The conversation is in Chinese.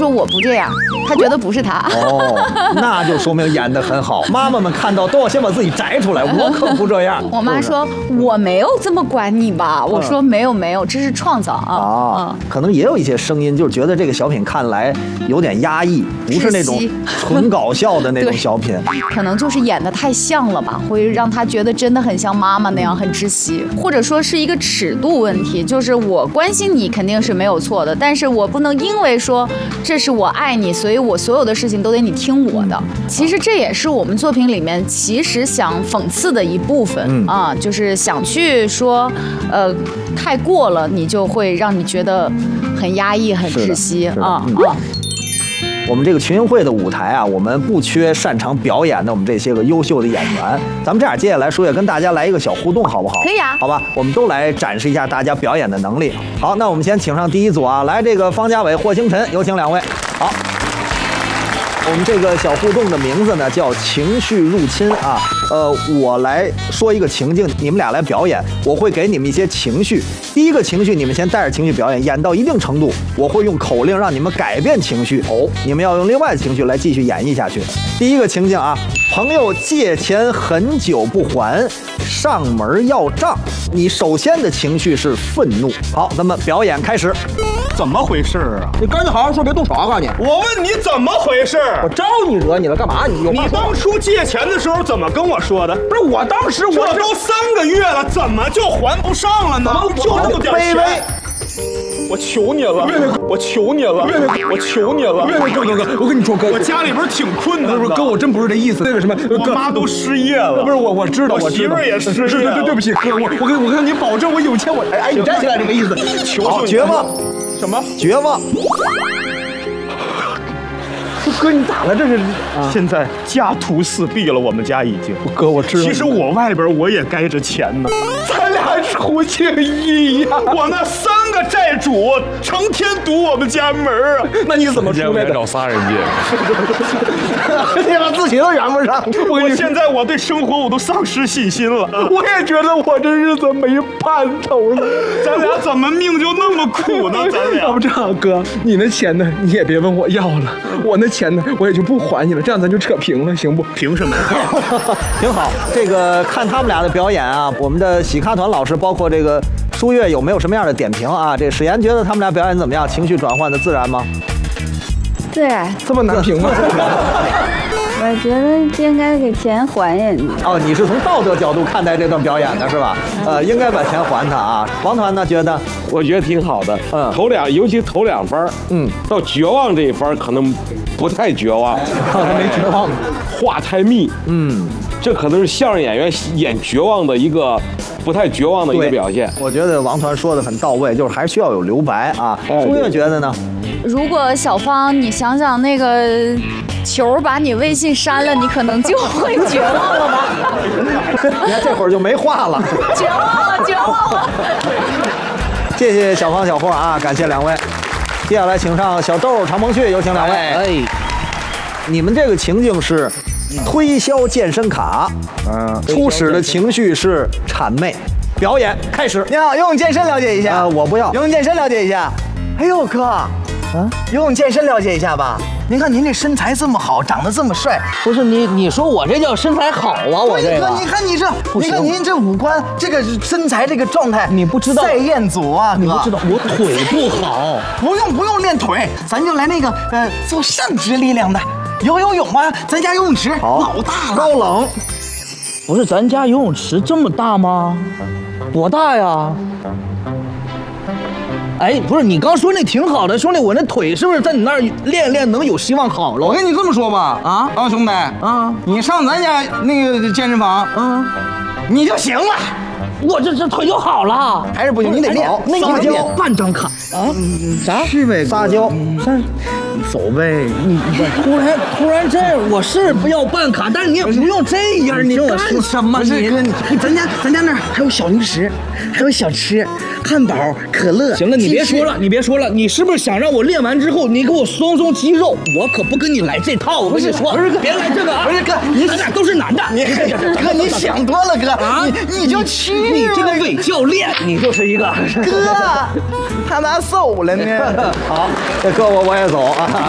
说我不这样，他觉得不是他。 哦，那就说明演得很好。妈妈们看到都要先把自己摘出来，我可不这样。 我妈说我没有这么管你吧，我说没有，这是创造啊。 可能也有一些声音，就是觉得这个小品看来有点压抑，不是那种纯搞笑的那种小品。 可能就是演得太像了吧，会让他觉得真的很像妈妈那样，很窒息，或者说是一个尺度问题。就是我关心你肯定是没有错的，但是我不能因为说这是我爱你，所以我所有的事情都得你听我的。其实这也是我们作品里面其实想讽刺的一部分啊，就是想去说，太过了，你就会让你觉得很压抑、很窒息啊。 我们这个群英会的舞台啊，我们不缺擅长表演的我们这些个优秀的演员。咱们这样，接下来舒月跟大家来一个小互动，好不好？ 可以啊。 好吧，我们都来展示一下大家表演的能力。好，那我们先请上第一组啊，来这个方家伟、霍星辰，有请两位。好。我们这个小互动的名字呢叫情绪入侵啊，我来说一个情境，你们俩来表演，我会给你们一些情绪。第一个情绪你们先带着情绪表演，演到一定程度，我会用口令让你们改变情绪，你们要用另外的情绪来继续演绎下去。第一个情境啊，朋友借钱很久不还，上门要账，你首先的情绪是愤怒。好，咱们表演开始。 怎么回事啊？ 你赶紧好好说，别动手啊！告诉你， 我问你怎么回事？ 我招你惹你了，干嘛？你当初借钱的时候怎么跟我说的？ 不是我当时这都3个月了，怎么就还不上了呢？就那么点钱。我求你了，我求你了，我求你了， 哥，我跟你说，哥， 我家里边挺困难的， 哥，我真不是这意思。那个什么， 我妈都失业了。 不是我知道， 我媳妇也失业了。 对不起，哥，我跟你保证，我有钱，我你站起来这个意思。 求绝望， 什么绝望？ 哥，你咋了？这是现在家徒四壁了，我们家已经。 哥，我知道。 其实我外边我也该着钱呢， 咱俩出情义呀！ 我那3个债主成天堵我们家门啊！ 那你怎么出来的？ 找仨人借， 你把自己都圆不上。 我现在我对生活我都丧失信心了。 我也觉得我这日子没盼头了。 咱俩怎么命就那么苦呢？咱俩要不这样，哥，你那钱呢，你也别问我要了，我那钱呢，我也就不还你了，这样咱就扯平了，行不？ 凭什么？ 挺好。这个看他们俩的表演啊，我们的喜咖团老师，包括这个舒月，有没有什么样的点评啊？这史岩觉得他们俩表演怎么样？情绪转换的自然吗？ 自然。 这么难评吗？ 我觉得应该给钱还人家。 哦，你是从道德角度看待这段表演的是吧？应该把钱还他啊。王团呢觉得？ 我觉得挺好的。尤其头2番，到绝望这一番可能不太绝望， 还没绝望呢， 话太密，这可能是相声演员演绝望的一个不太绝望的一个表现。 我觉得王团说的很到位，就是还需要有留白啊。舒月觉得呢？ 如果小芳，你想想那个球把你微信删了，你可能就会绝望了吧？ 你看这会儿就没话了， 绝望了。 谢谢小芳小霍啊，感谢两位。接下来请上小豆、常鹏旭，有请两位。你们这个情境是推销健身卡，初始的情绪是谄媚。表演开始。 你好，游泳健身了解一下。 我不要。 游泳健身了解一下。哎呦哥，游泳健身了解一下吧。您看您这身材这么好，长得这么帅， 不是你说我这叫身材好啊？我这个， 你看您这五官，这个身材这个状态， 你不知道赛燕祖啊， 你不知道我腿不好， 不用练腿，咱就来那个做上肢力量的，游泳吧，咱家游泳池老大了， 高冷。 不是咱家游泳池这么大吗？多大呀？哎，不是，你刚说那挺好的，兄弟，我那腿是不是在你那儿练能有希望好了？ 我跟你这么说吧，兄弟，你上咱家那个健身房，你就行了， 我这腿就好了， 还是不行，你得练。 那个得办张卡啊？啥？ 是呗， 撒娇。 走呗， 你突然这样，我是不要办卡，但是你也不用这样，你干什么？ 不是哥，咱家那儿还有小零食，还有小吃，汉堡、可乐。 行了，你别说了，你是不是想让我练完之后你给我松肌肉？我可不跟你来这套，我跟你说， 不是哥， 别来这个啊！ 不是哥， 咱俩都是男的， 哥你想多了，哥啊，你就去， 你这个伪教练，你就是一个哥，他咋走了呢？ 好，这哥我也走啊。